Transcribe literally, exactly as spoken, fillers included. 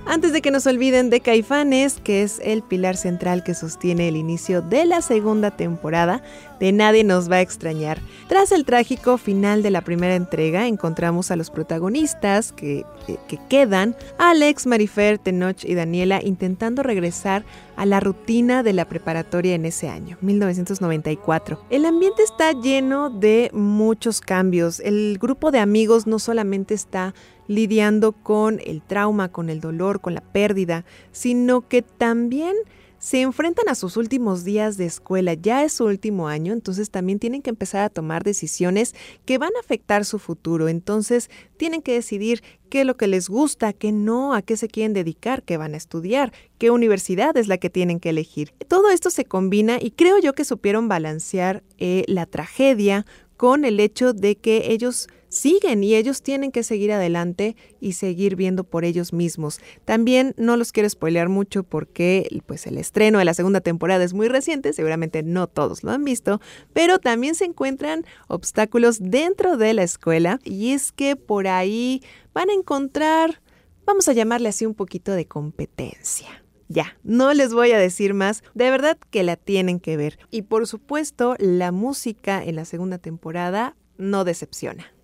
Antes de que nos olviden de Caifanes, que es el pilar central que sostiene el inicio de la segunda temporada de Nadie nos va a extrañar. Tras el trágico final de la primera entrega, encontramos a los protagonistas que, que, que quedan, Alex, Marifer, Tenoch y Daniela, intentando regresar a la rutina de la preparatoria en ese año, mil novecientos noventa y cuatro. El ambiente está lleno de muchos cambios. El grupo de amigos no solamente está lidiando con el trauma, con el dolor, con la pérdida, sino que también se enfrentan a sus últimos días de escuela. Ya es su último año, entonces también tienen que empezar a tomar decisiones que van a afectar su futuro. Entonces tienen que decidir qué es lo que les gusta, qué no, a qué se quieren dedicar, qué van a estudiar, qué universidad es la que tienen que elegir. Todo esto se combina y creo yo que supieron balancear eh, la tragedia con el hecho de que ellos siguen y ellos tienen que seguir adelante y seguir viendo por ellos mismos. También no los quiero spoilear mucho porque pues el estreno de la segunda temporada es muy reciente, seguramente no todos lo han visto, pero también se encuentran obstáculos dentro de la escuela y es que por ahí van a encontrar, vamos a llamarle así, un poquito de competencia. Ya, no les voy a decir más, de verdad que la tienen que ver. Y por supuesto, la música en la segunda temporada no decepciona.